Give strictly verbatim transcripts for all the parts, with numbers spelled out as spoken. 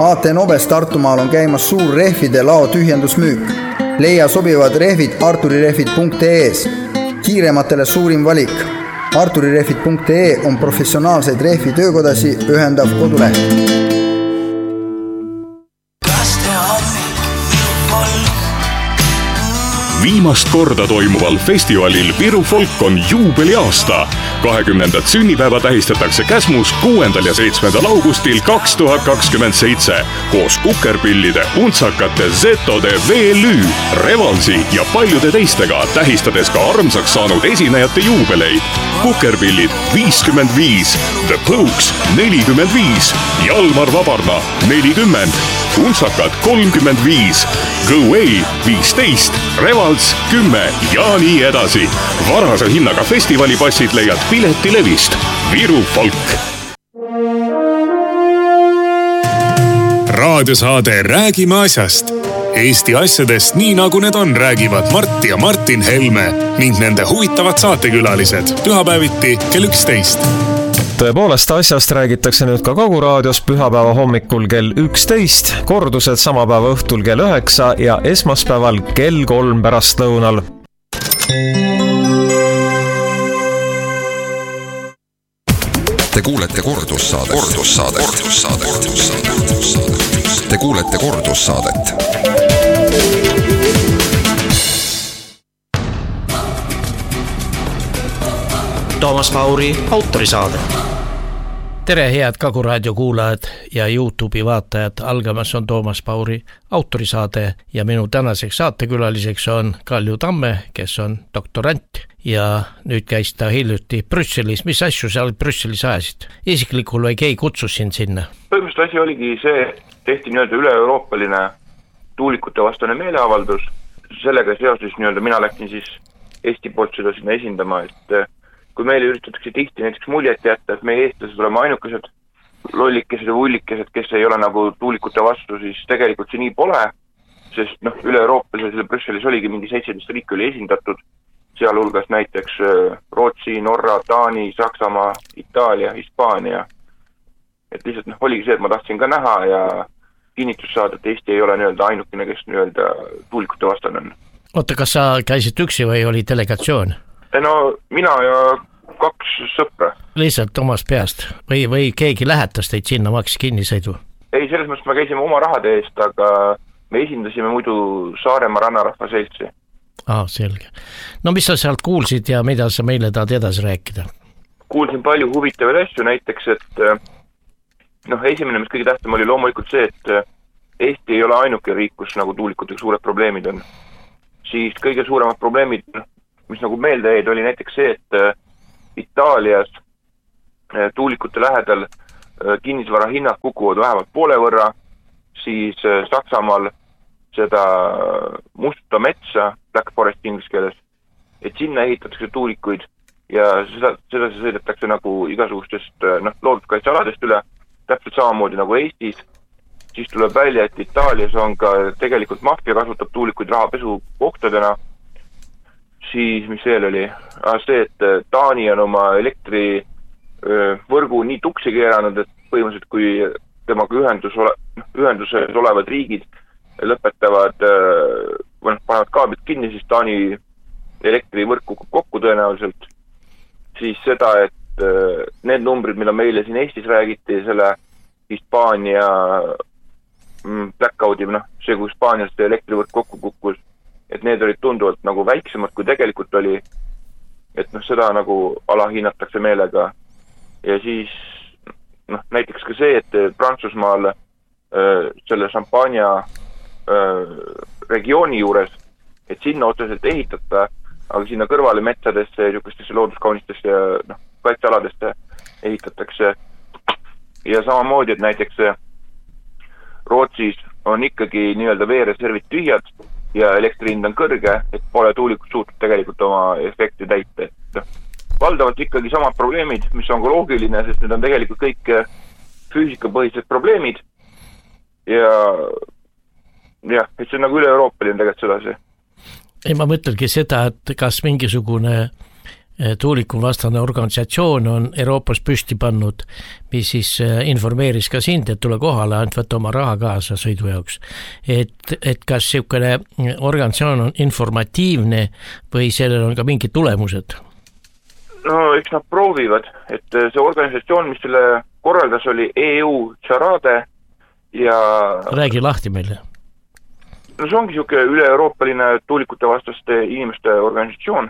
A T Noves Tartumaal on käimas suur rehvide lao tühjendusmüük. Leia sobivad rehvid arturirehvid punkt ee-s. Kiirematele suurim valik. arturirehvid punkt ee on professionaalseid rehvi töökodasi ühendav koduleht. Viimast korda toimuval festivalil Viru Folk on juubeliaasta. kahekümnendat sünnipäeva tähistatakse Käsmus kuuendal ja seitsmendal augustil kaks tuhat kakskümmend seitse koos kukerpillide, untsakate, zetode, V L Ü, Revalsi ja paljude teistega, tähistades ka armsaks saanud esinejate juubeleid. Kukerpillid viiskümmend viis, The Pokes nelikümmend viis, Jalmar Vabarna nelikümmend, untsakad kolmkümmend viis, Go Away viisteist, Revals kümme ja nii edasi. Varase hinnaga festivalipassid leiad Piletilevist. Viru Folk. Raadiosaade Räägime asjast. Eesti asjadest nii nagu need on, räägivad Mart ja Martin Helme ning nende huvitavad saatekülalised pühapäeviti kell üksteist. Tõepoolest asjast räägitakse nüüd ka Koguraadios pühapäeva hommikul kell üksteist, kordused sama päeva õhtul kell üheksa ja esmaspäeval kell kolm pärast lõunal. Te kuulete kordussaadet. Kordussaadet. Kordussaadet. Te kuulete kordussaadet. Toomas Pauri autorisaade. Tere head Koguraadio kuulajad ja YouTube'i vaatajad. Algamas on Toomas Pauri autorisaade ja minu tänaseks saatekülaliseks on Kalju Tamme, kes on doktorant ja nüüd käis ta hiljuti Brüsselis. Mis asju seal Brüsselis ajasid? Isiklikul või keegi kutsus sind sinna? Põhimõtteliselt asi oligi see, tehti nii-öelda üle-euroopaline tuulikute vastane meeleavaldus. Sellega seoses nii-öelda mina läksin siis Eesti poolt seda sinna esindama, et kui meile üritatakse tihti näiteks muljet jätta, et meie eestlased oleme ainukesed lollikesed ja vullikesed, kes ei ole nagu tuulikute vastu, siis tegelikult see nii pole, sest noh, üle Euroopas ja Brüsselis oligi mingi seitseteist riiki oli esindatud, sealhulgas näiteks Rootsi, Norra, Taani, Saksamaa, Itaalia, Hispaania. Et lihtsalt noh, oligi see, et ma tahtsin ka näha ja kinnitus saada, et Eesti ei ole nii-öelda ainukene, kes nii-öelda tuulikute vastan on. Oota, kas sa käisid üksi või oli delegatsioon? No mina ja kaks sõpra. Lihtsalt omast peast või, või keegi lähetas teid sinna, maksis kinnisõidu? Ei, selles mõttes me käisime oma rahade eest, aga me esindasime muidu Saaremaa rannarahva seltsi. Ah, selge. No mis sa sealt kuulsid ja mida sa meile tahad edasi rääkida? Kuulsin palju huvitavaid asju, näiteks, et noh, esimene, mis kõige tähtsam oli loomulikult see, et Eesti ei ole ainuke riik, kus nagu tuulikutega suured probleemid on. Siis kõige suuremad probleemid, mis nagu meelde jäid, oli näiteks see, et Itaalias tuulikute lähedal kinnisvara hinnad kukuvad vähemalt poole võrra, siis Saksamaal seda musta metsa, Black Forest inglise keeles, et sinna ehitatakse tuulikuid ja seda, seda see sõidetakse nagu igasugustest noh, looduskaitsealadest üle, täpselt samamoodi nagu Eestis. Siis tuleb välja, et Itaalias on ka tegelikult mafia kasutab tuulikuid rahapesu kohtadena. Siis, mis veel oli? See, et Taani on oma elektrivõrgu nii tuksi keeranud, et põhimõtteliselt kui temaga ühendus ole, ühenduses olevad riigid lõpetavad, või panevad kaablit kinni, siis Taani elektrivõrk kukub kokku tõenäoliselt. Siis seda, et need numbrid, mida meile siin Eestis räägiti, selle Hispaania blackouti, noh, see, kui Hispaanias elektrivõrk kokku kukkus, et need olid tunduvalt nagu väiksemad, kui tegelikult oli, et noh, seda nagu alahinnatakse meelega. Ja siis noh, näiteks ka see, et Prantsusmaal äh, selle Champagne äh, regiooni juures, et sinna otseselt ehitada, aga sinna kõrvale metsadesse, niisugustesse looduskaunistesse ja noh, kaitsealadesse ehitatakse. Ja samamoodi, et näiteks Rootsis on ikkagi nii-öelda veereservid tühjad ja elektrihind on kõrge, et pole tuulikud suutnud tegelikult oma efekti täita. Et valdavalt ikkagi samad probleemid, mis on ka loogiline, sest need on tegelikult kõik füüsikapõhised probleemid ja jah, et see on nagu üle Euroopaline tegelikult sedasi. Ei, ma mõtlengi seda, et kas mingisugune tuulikuvastane organisatsioon on Euroopas püsti pannud, mis siis informeeris ka sind, et tule kohale, ainult võtta oma raha kaasa sõidu jaoks. Et, et kas siukene organisatsioon on informatiivne või sellel on ka mingid tulemused? No eks nad proovivad, et see organisatsioon, mis selle korraldas, oli E U Charade ja... Räägi lahti meile. No see ongi siuke üle-euroopaline tuulikute vastaste inimeste organisatsioon.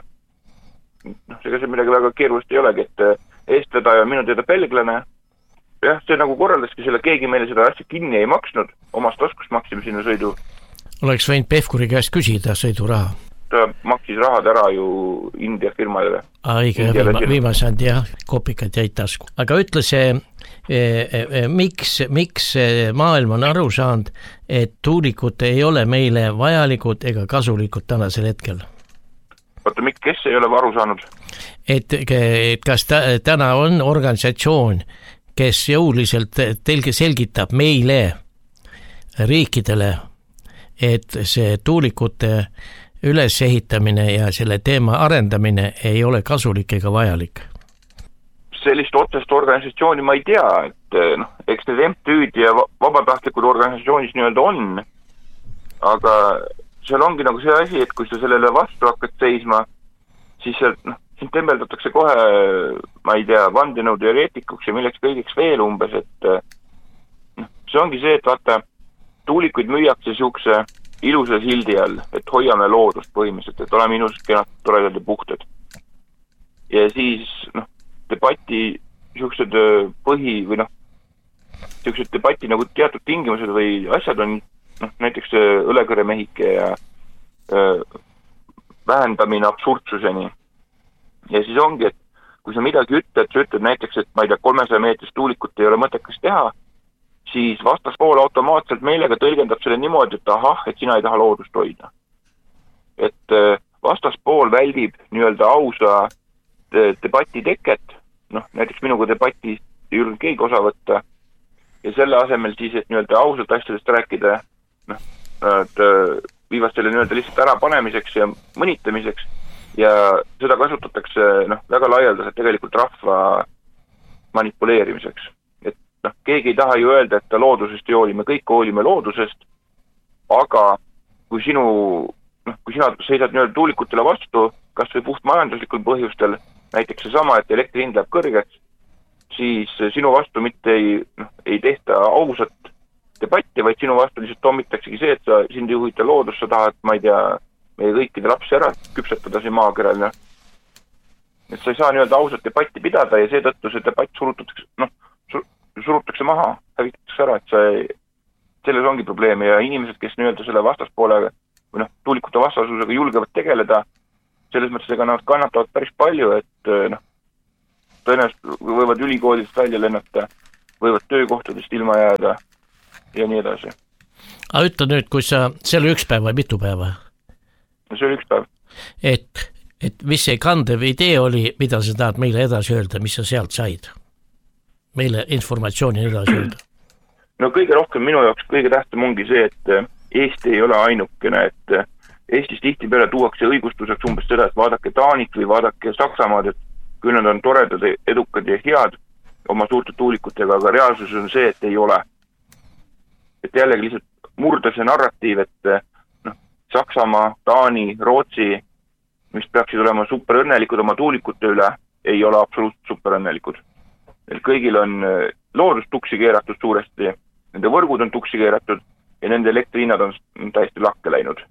No, seega see midagi väga keerulist ei olegi, et eestvedaja minu teada belglane. Jah, see nagu korraldaski selle, keegi meile seda asja kinni ei maksnud, omast taskust maksime sinna sõidu. Oleks võinud Pevkuri käest küsida sõiduraha. Ta maksis rahad ära ju India firmadele. Õige, viimasand jah, kopikad jäid tasku. Aga ütle see, e, e, miks, miks maailm on aru saanud, et tuulikud ei ole meile vajalikud ega kasulikud tänasel hetkel? Oota, miks, kes ei ole aru saanud? Et, et kas ta, täna on organisatsioon, kes jõuliselt telge selgitab meile, riikidele, et see tuulikute ülesehitamine ja selle teema arendamine ei ole kasulik ega vajalik? Sellist otsest organisatsiooni ma ei tea, et noh, eks need M T Ü'd ja vabatahtlikud organisatsioonis nii-öelda on, aga seal ongi nagu see asi, et kui sa sellele vastu hakkad seisma, siis noh, siin tembeldatakse kohe, ma ei tea, vandenõuteoreetikuks ja milleks kõigeks veel umbes, et noh, see ongi see, et vaata, tuulikuid müüakse siukse ilusa sildi all, et hoiame loodust põhimõtteliselt, et oleme ilusad, kenad, toredad ja puhtad. Ja siis noh, debati siuksed põhi või noh, siuksed debati nagu teatud tingimused või asjad on noh, näiteks õlekõremehike ja öö, vähendamine absurdsuseni. Ja siis ongi, et kui sa midagi ütled, sa ütled näiteks, et ma ei tea, kolmesaja meetrist tuulikut ei ole mõttekas teha, siis vastaspool automaatselt meelega tõlgendab selle niimoodi, et ahah, et sina ei taha loodust hoida. Et vastaspool väldib nii-öelda ausa debati teket, noh, näiteks minuga debati ei julge keegi osa võtta, ja selle asemel siis, et nii-öelda ausalt asjadest rääkida, noh, nad viivad selle nii-öelda lihtsalt ära panemiseks ja mõnitamiseks ja seda kasutatakse noh, väga laialdaselt tegelikult rahva manipuleerimiseks. Et noh, keegi ei taha ju öelda, et ta loodusest ei hooli, me kõik hoolime loodusest, aga kui sinu, noh, kui sina seisad nii-öelda tuulikutele vastu, kas või puht majanduslikul põhjustel, näiteks see sama, et elektri hind läheb kõrgeks, siis sinu vastu mitte ei, noh, ei tehta ausat debatti, vaid sinu vastu lihtsalt tommitaksegi see, et sa, sind ei juhita loodus, sa tahad, ma ei tea, meie kõikide lapsi ära küpsetada siin maakeral. Et sa ei saa nii-öelda ausat debatti pidada ja seetõttu see debatt surutatakse, noh, surutakse maha, hävitatakse ära, et see, selles ongi probleemi ja inimesed, kes nii-öelda selle vastaspoole või noh, tuulikute vastasusega julgevad tegeleda, selles mõttes ega nad kannatavad päris palju, et noh, tõenäoliselt võivad ülikoolidest välja lennata, võivad töökohtadest ilma jääda ja nii edasi. Aga ütle nüüd, kui sa, see oli üks päev või mitu päeva? See oli üks päev. Et, et mis see kandev idee oli, mida sa tahad meile edasi öelda, mis sa sealt said? Meile informatsiooni edasi öelda? No kõige rohkem minu jaoks kõige tähtsam ongi see, et Eesti ei ole ainukene, et Eestis tihti peale tuuakse õigustuseks umbes seda, et vaadake Taanit või vaadake Saksamaad, et küll nad on toredad, edukad ja head oma suurte tuulikutega, aga reaalsus on see, et ei ole. Et jällegi lihtsalt murda see narratiiv, et noh, Saksamaa, Taani, Rootsi, mis peaksid olema super õnnelikud oma tuulikute üle, ei ole absoluutselt super õnnelikud. Neil kõigil on loodus tuksi keeratud suuresti, nende võrgud on tuksi keeratud ja nende elektrihinnad on täiesti lakke läinud.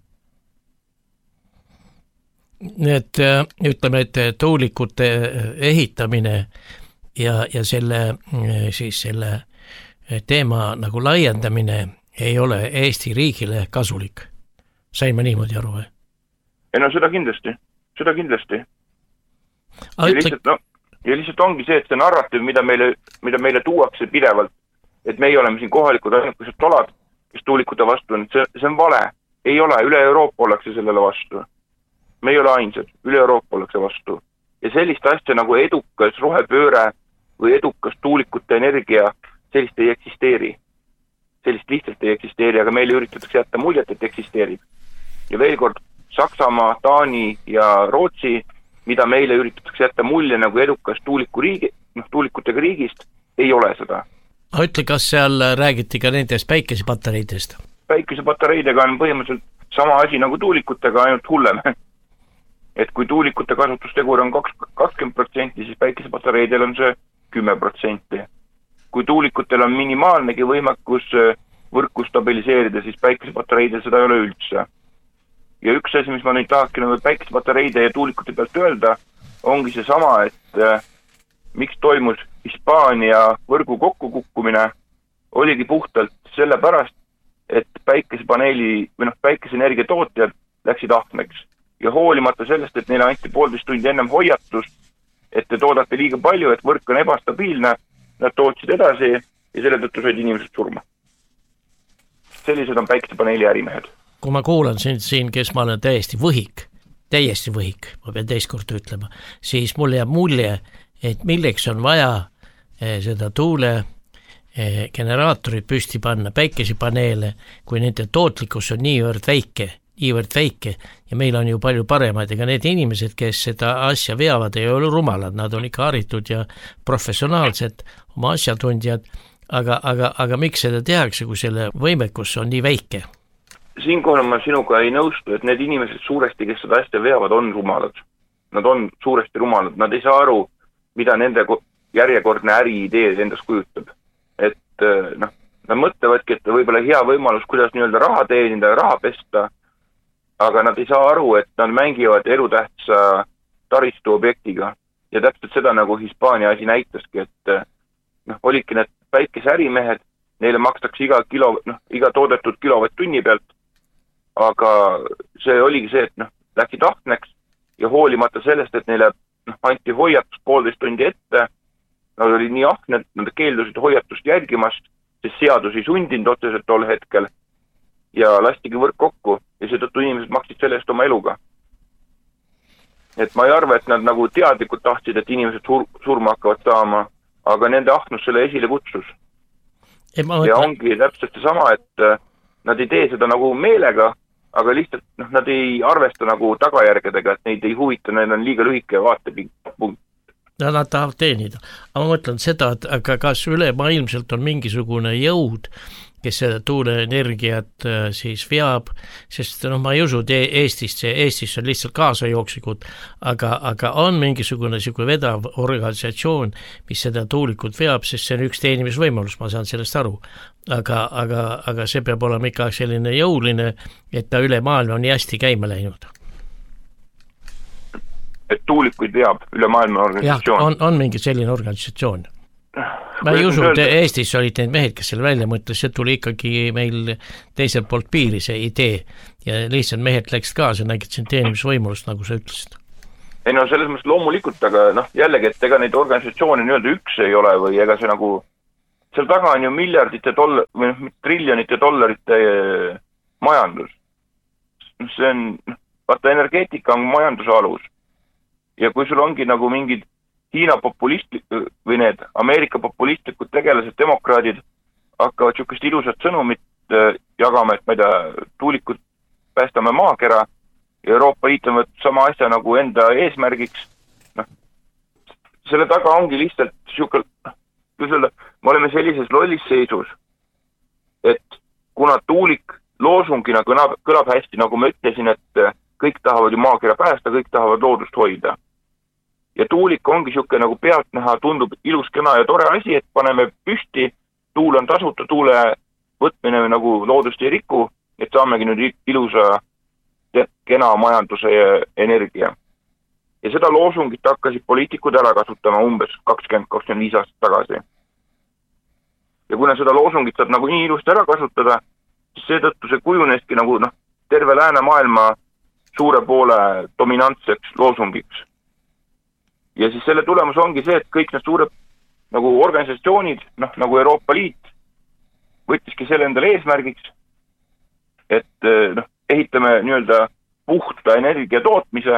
Nii et ütleme, et tuulikute ehitamine ja, ja selle, siis selle teema nagu laiendamine ei ole Eesti riigile kasulik. Sain ma niimoodi aru või? Ei no seda kindlasti, seda kindlasti. Ja lihtsalt, no, ja lihtsalt ongi see, et see narratiiv, mida meile, mida meile tuuakse pidevalt, et meie oleme siin kohalikud ainukesed tolad, kes tuulikute vastu on, see, see on vale. Ei ole, üle Euroopa ollakse sellele vastu. Me ei ole ainsad, üle Euroopa ollakse vastu. Ja sellist asja nagu edukas rohepööre või edukas tuulikute energia, sellist ei eksisteeri. Sellist lihtsalt ei eksisteeri, aga meile üritatakse jätta muljet, et eksisteerib. Ja veel kord, Saksamaa, Taani ja Rootsi mida meile üritatakse jätta mulje nagu edukas tuuliku riigi, noh, tuulikutega riigist, ei ole seda. Ütle, kas seal räägiti ka nendest päikesepatareidest? Päikesepatareidega on põhimõtteliselt sama asi nagu tuulikutega, ainult hullem. Et kui tuulikute kasutustegur on kakskümmend protsenti, siis päikesepatareidel on see kümme protsenti. Kui tuulikutel on minimaalnegi võimekus võrku stabiliseerida, siis päikesepatareidel seda ei ole üldse. Ja üks asi, mis ma nüüd tahaksin päikesepatareide ja tuulikute pealt öelda, ongi see sama, et äh, miks toimus Hispaania võrgu kokkukukkumine, oligi puhtalt selle pärast, et päikesepaneeli või noh, päikeseenergia tootjad läksid ahneks. Ja hoolimata sellest, et neile anti poolteist tundi ennem hoiatus, et te toodate liiga palju, et võrk on ebastabiilne, nad tootsid edasi ja selle tõttu said inimesed surma. Sellised on päikesepaneeli ärimehed. Kui ma kuulan siin, siin, kes ma olen täiesti võhik, täiesti võhik, ma pean teist kord ütlema, siis mul jääb mulje, et milleks on vaja seda tuule generaatorit püsti panna, päikesepaneele, kui nende tootlikkus on niivõrd väike, niivõrd väike ja meil on ju palju paremad, ega need inimesed, kes seda asja veavad, ei ole rumalad, nad on ikka haritud ja professionaalsed, oma asjatundjad, aga, aga, aga miks seda tehakse, kui selle võimekus on nii väike? Siinkohal ma sinuga ei nõustu, et need inimesed suuresti, kes seda asja veavad, on rumalad. Nad on suuresti rumalad, nad ei saa aru, mida nende järjekordne äriidee endast kujutab. Et noh, nad mõtlevadki, et võib-olla hea võimalus, kuidas nii-öelda raha teenida ja raha pesta, aga nad ei saa aru, et nad mängivad elutähtsa taristu objektiga. Ja täpselt seda nagu Hispaania asi näitaski, et noh, olidki need päikeseärimehed, neile makstakse iga, kilo, noh, iga toodetud kilovatt-tunni pealt, aga see oligi see, et noh, läksid ahneks ja hoolimata sellest, et neile noh, anti hoiatus poolteist tundi ette, nad olid nii ahned, nad keeldusid hoiatust järgimast, sest seadus ei sundinud otseselt tol hetkel ja lastigi võrk kokku ja seetõttu inimesed maksid selle eest oma eluga. Et ma ei arva, et nad nagu teadlikult tahtsid, et inimesed sur surma hakkavad saama, aga nende ahnus selle esile kutsus. Ja ongi täpselt see sama, et nad ei tee seda nagu meelega, aga lihtsalt noh, nad ei arvesta nagu tagajärgedega, et neid ei huvita, neil on liiga lühike vaatepunkt. Ja nad tahavad teenida. Aga ma mõtlen seda, et aga kas ülemaailmselt on mingisugune jõud, kes seda tuuleenergiat siis veab, sest noh, ma ei usu, et Eestis, Eestis on lihtsalt kaasajooksikud, aga, aga on mingisugune siuke vedav organisatsioon, mis seda tuulikut veab, sest see on üks teenimisvõimalus, ma saan sellest aru. Aga, aga, aga see peab olema ikka selline jõuline, et ta üle maailma on nii hästi käima läinud. Et tuulikuid veab üle maailma organisatsioon? Jah, on, on mingi selline organisatsioon. Ma ei usu, et Eestis olid need mehed, kes selle välja mõtles, see tuli ikkagi meil teiselt poolt piiri see idee ja lihtsalt mehed läksid kaasa, nägid siin teenimisvõimulust, nagu sa ütlesid. Ei no selles mõttes loomulikult, aga noh, jällegi, et ega neid organisatsioone nii-öelda üks ei ole või ega see nagu, seal taga on ju miljardite dollar, või noh, triljonite dollarite majandus. See on, vaata, energeetika on majanduse alus ja kui sul ongi nagu mingid Hiina populistlik või need Ameerika populistlikud tegelased, demokraadid hakkavad siukest ilusat sõnumit jagama, et ma ei tea, tuulikud päästame maakera ja Euroopa Liit on võtnud sama asja nagu enda eesmärgiks. No, selle taga ongi lihtsalt siuke, küll me oleme sellises lollis seisus, et kuna tuulik loosungina kõlab, kõlab hästi, nagu ma ütlesin, et kõik tahavad ju maakera päästa, kõik tahavad loodust hoida. Ja tuulik ongi siuke nagu pealt näha, tundub ilus, kena ja tore asi, et paneme püsti, tuul on tasuta, tuule võtmine nagu loodust ei riku, et saamegi nüüd ilusa kena majanduse ja energia. Ja seda loosungit hakkasid poliitikud ära kasutama umbes kakskümmend kakskümmend viis aastat tagasi. Ja kuna seda loosungit saab nagu nii ilusti ära kasutada, siis seetõttu see kujuneski nagu noh, terve lääne maailma suure poole dominantseks loosungiks. Ja siis selle tulemus ongi see, et kõik need suured nagu organisatsioonid, noh, nagu Euroopa Liit, võttiski selle endale eesmärgiks, et noh, ehitame nii-öelda puhta energia tootmise,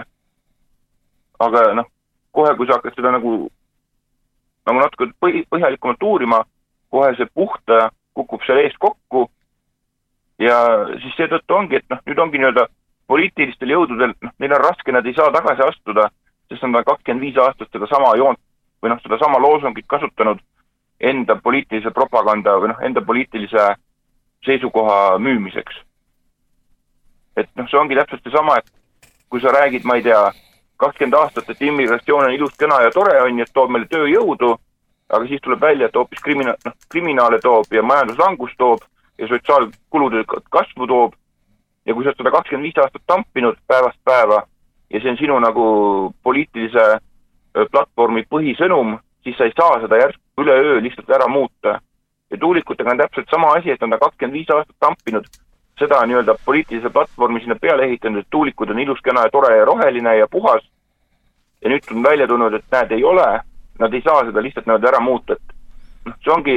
aga noh, kohe kui sa hakkad seda nagu, nagu natuke põhjalikumalt uurima, kohe see puhta kukub selle eest kokku ja siis seetõttu ongi, et noh, nüüd ongi nii-öelda poliitilistel jõududel, noh, neil on raske, nad ei saa tagasi astuda sest nad on kakskümmend viis aastat seda sama joont või noh, seda sama loosungit kasutanud enda poliitilise propaganda või noh, enda poliitilise seisukoha müümiseks. Et noh, see ongi täpselt see sama, et kui sa räägid, ma ei tea, kakskümmend aastat, et immigratsioon on ilus, kena ja tore on, et toob meile tööjõudu, aga siis tuleb välja, et hoopis krimina- no, kriminaale toob ja majanduslangus toob ja sotsiaalkulude kasvu toob. Ja kui sa seda kakskümmend viis aastat tampinud päevast päeva ja see on sinu nagu poliitilise platvormi põhisõnum, siis sa ei saa seda järsku üleöö lihtsalt ära muuta. Ja tuulikutega on täpselt sama asi, et on ta kakskümmend viis aastat tampinud seda nii-öelda poliitilise platvormi sinna peale ehitanud, et tuulikud on ilus, kena ja tore ja roheline ja puhas. Ja nüüd on välja tulnud, et näed ei ole, nad ei saa seda lihtsalt näed ära muuta. Et, noh, see ongi,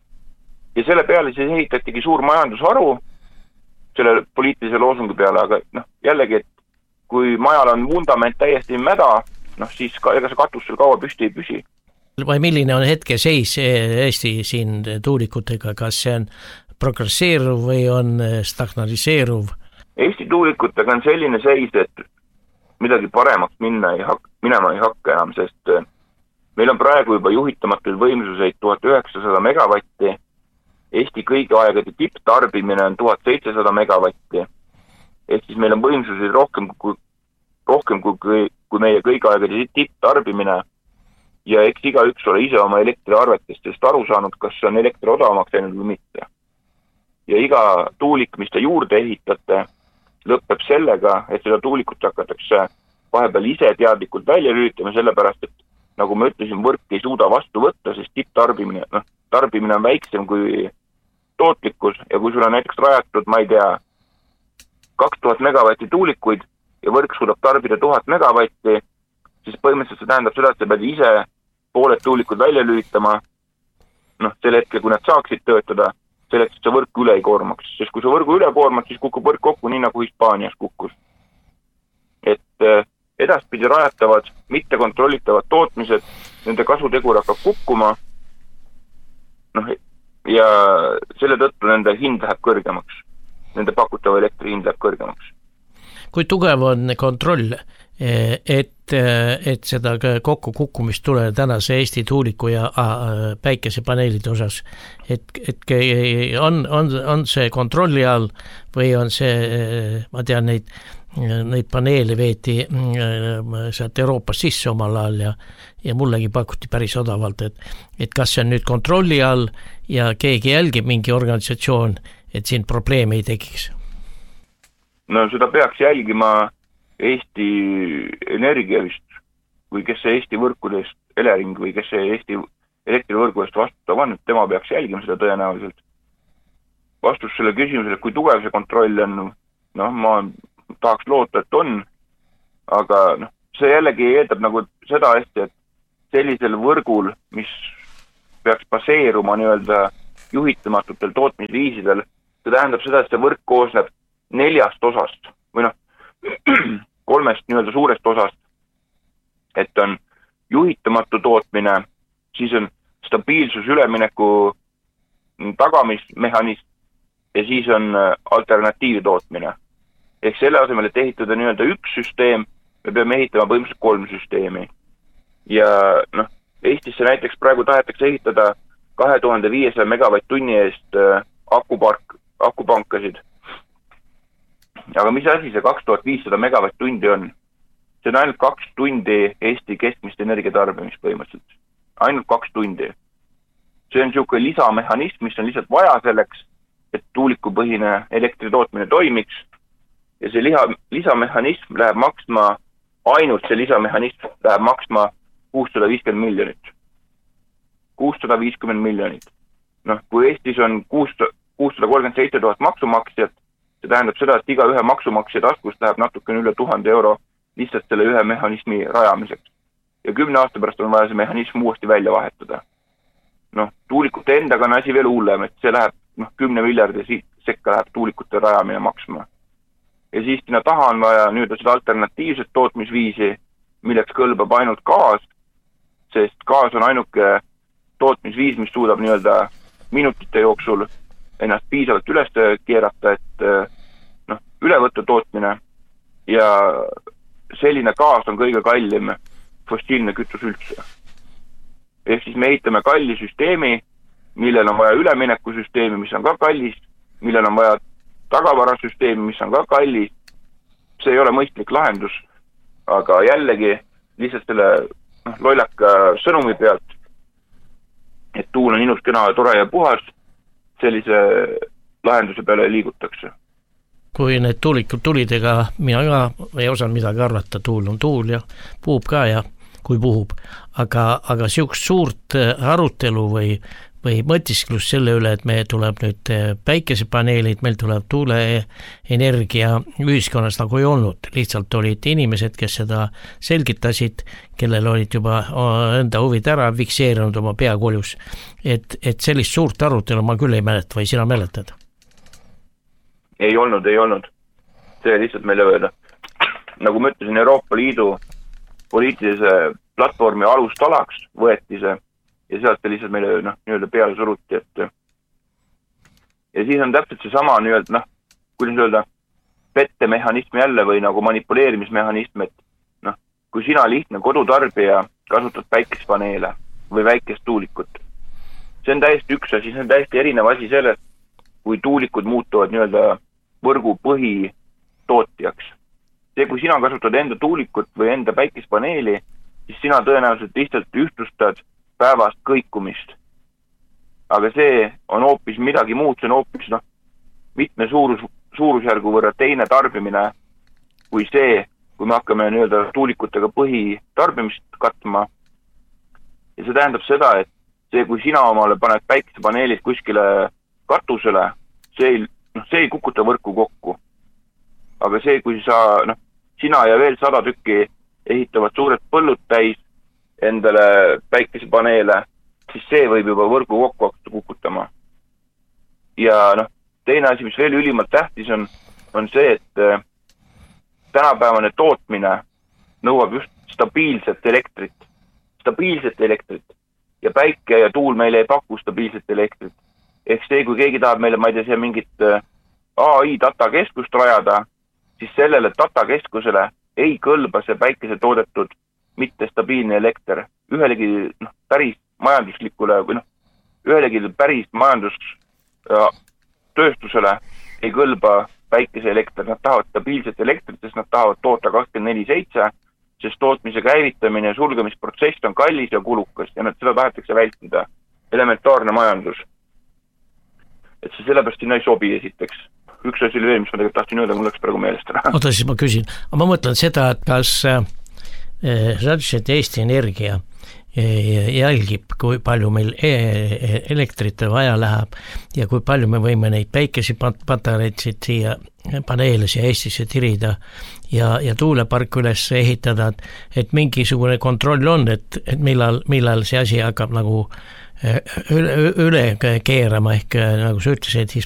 ja selle peale siis ehitatigi suur majandusharu selle poliitilise loosungi peale, aga noh, jällegi, et kui majal on vundament täiesti mäda, noh siis ka, ega see katus seal kaua püsti ei püsi. Või milline on hetke seis Eesti siin tuulikutega, kas see on progresseeruv või on stagnaliseeruv? Eesti tuulikutega on selline seis, et midagi paremaks minna ei hak- minema ei hakka enam, sest meil on praegu juba juhitamatuid võimsuseid tuhat üheksasada megavatti, Eesti kõigi aegade tipptarbimine on tuhat seitsesada megavatti, ehk siis meil on võimsuseid rohkem kui, rohkem kui, kui meie kõigi aegade tipptarbimine. Ja eks iga üks ole ise oma elektriarvetest sest aru saanud, kas see on elektri odavamaks läinud või mitte. Ja iga tuulik, mis te juurde ehitate, lõpeb sellega, et seda tuulikut hakatakse vahepeal ise teadlikult välja lülitama, sellepärast, et nagu ma ütlesin, võrk ei suuda vastu võtta, sest tipptarbimine, noh, tarbimine on väiksem kui tootlikkus ja kui sul on näiteks rajatud, ma ei tea, kaks tuhat megavatti tuulikuid ja võrk suudab tarbida tuhat megavatti, siis põhimõtteliselt see tähendab seda, et sa pead ise pooled tuulikud välja lülitama, noh, selle hetkel, kui nad saaksid töötada, selleks, et see võrk üle ei koormaks. Sest kui see võrgu üle koormaks, siis kukub võrk kokku nii, nagu Hispaanias kukkus. Et edaspidi rajatavad, mitte kontrollitavad tootmised, nende kasutegur hakkab kukkuma, noh, ja selle tõttu nende hind läheb kõrgemaks. Nende pakutava elektri hind läheb kõrgemaks. Kui tugev on kontroll, et, et seda kokku kukkumist tulee tänase Eesti tuuliku ja päikesepaneelide osas, et, et on, on, on see kontrolli all või on see, ma tean, neid, neid paneele veeti sealt Euroopas sisse omal ajal ja, ja mullegi pakuti päris odavalt, et, et kas see on nüüd kontrolli all ja keegi jälgib mingi organisatsioon, et siin probleeme ei tekiks? No seda peaks jälgima Eesti Energia vist, või kes see Eesti võrkudest, Elering või kes see Eesti elektrivõrgudest vastutav on, et tema peaks jälgima seda tõenäoliselt. Vastus selle küsimusele, kui tugev see kontroll on, noh, ma tahaks loota, et on, aga noh, see jällegi eeldab nagu seda hästi, et sellisel võrgul, mis peaks baseeruma nii-öelda juhitamatutel tootmisviisidel, see tähendab seda, et see võrk koosneb neljast osast või noh, kolmest nii-öelda suurest osast, et on juhitamatu tootmine, siis on stabiilsus ülemineku tagamismehhanism ja siis on alternatiivi tootmine. Ehk selle asemel, et ehitada nii-öelda üks süsteem, me peame ehitama põhimõtteliselt kolm süsteemi. Ja noh, Eestisse näiteks praegu tahetakse ehitada kahe tuhande viiesaja megavatt-tunni eest akupark, akupankasid. Aga mis asi see kaks tuhat viissada megavatt-tundi on? See on ainult kaks tundi Eesti keskmist energiatarbimist põhimõtteliselt. Ainult kaks tundi. See on niisugune lisamehhanism, mis on lihtsalt vaja selleks, et tuulikupõhine elektritootmine toimiks. Ja see liha, lisamehhanism läheb maksma, ainult see lisamehhanism läheb maksma kuussada viiskümmend miljonit. kuussada viiskümmend miljonit. Noh, kui Eestis on kuussada kolmkümmend seitse tuhat maksumaksjat, see tähendab seda, et iga ühe maksumaksja taskust läheb natukene üle tuhande euro lihtsalt selle ühe mehhanismi rajamiseks. Ja kümne aasta pärast on vaja see mehhanism uuesti välja vahetada. Noh, tuulikute endaga on asi veel hullem, et see läheb, noh, kümne miljardi sekka läheb tuulikute rajamine maksma. Ja siis sinna taha on vaja nüüd seda alternatiivset tootmisviisi, milleks kõlbab ainult gaas, sest gaas on ainuke tootmisviis, mis suudab nii-öelda minutite jooksul ennast piisavalt üles keerata, et noh, ülevõtta tootmine ja selline gaas on kõige kallim fossiilne kütus üldse. Ehk siis me ehitame kalli süsteemi, millel on vaja üleminekusüsteemi, mis on ka kallis, millel on vaja tagavarasüsteemi, mis on ka kallis. See ei ole mõistlik lahendus, aga jällegi lihtsalt selle no, lollaka sõnumi pealt, et tuul on ilus, kena, tore ja puhas, sellise lahenduse peale liigutakse. Kui need tuulikud tulid, ega mina ka ei osanud midagi arvata, tuul on tuul ja puhub ka ja kui puhub, aga, aga siukest suurt arutelu või, või mõtisklus selle üle, et me tuleb nüüd päikesepaneelid, meil tuleb tuuleenergia ühiskonnas nagu ei olnud, lihtsalt olid inimesed, kes seda selgitasid, kellel olid juba enda huvid ära fikseerinud oma peakoljus, et, et sellist suurt arutelu ma küll ei mäleta või sina mäletad? Ei olnud, ei olnud. See lihtsalt meile öelda. Nagu ma ütlesin, Euroopa Liidu poliitilise platvormi alustalaks võeti see ja sealt lihtsalt meile noh, nii-öelda peale suruti, et ja siis on täpselt see sama nii-öelda, noh, kuidas öelda, pettemehhanism jälle või nagu manipuleerimismehhanism, et noh, kui sina lihtne kodutarbija kasutad päikespaneele või väikest tuulikut, see on täiesti üks asi, see on täiesti erinev asi sellest, kui tuulikud muutuvad nii-öelda võrgu põhitootjaks. See, kui sina kasutad enda tuulikut või enda päikespaneeli, siis sina tõenäoliselt lihtsalt ühtlustad päevast kõikumist. Aga see on hoopis midagi muud, see on hoopis no, mitme suurus, suurusjärgu võrra teine tarbimine kui see, kui me hakkame nii-öelda tuulikutega põhitarbimist katma. Ja see tähendab seda, et see, kui sina omale paned päikesepaneelid kuskile katusele, see ei, no, see ei kukuta võrku kokku. Aga see, kui sa, noh, sina ja veel sada tükki ehitavad suured põllud täis endale päikesepaneele, siis see võib juba võrgu kokku hakata kukutama. Ja noh, teine asi, mis veel ülimalt tähtis on, on see, et äh, tänapäevane tootmine nõuab just stabiilset elektrit. Stabiilset elektrit. Ja päike ja tuul meile ei paku stabiilset elektrit. Ehk see, kui keegi tahab meile, ma ei tea, see mingit A I datakeskust rajada, siis sellele datakeskusele ei kõlba see päikese toodetud mitte stabiilne elekter. Ühelegi noh, päris majanduslikule või noh, ühelegi päris majandustööstusele ei kõlba päikese elekter. Nad tahavad stabiilset elektrit, sest nad tahavad toota kakskümmend neli seitse, sest tootmise käivitamine ja sulgemisprotsess on kallis ja kulukas ja nad seda tahetakse vältida. Elementaarne majandus. Et see sellepärast sinna ei sobi esiteks. Üks asi oli veel, mis ma tegelikult tahtsin öelda, mul läks praegu meelest ära. Oota, siis ma küsin. Ma mõtlen seda, et kas äh, et Eesti Energia äh, jälgib, kui palju meil e- elektrit vaja läheb ja kui palju me võime neid päikesepatareid siia paneele siia Eestisse tirida ja, ja tuulepark üles ehitada, et, et mingisugune kontroll on, et, et millal, millal see asi hakkab nagu üle, üle keerama ehk nagu sa ütlesid, siis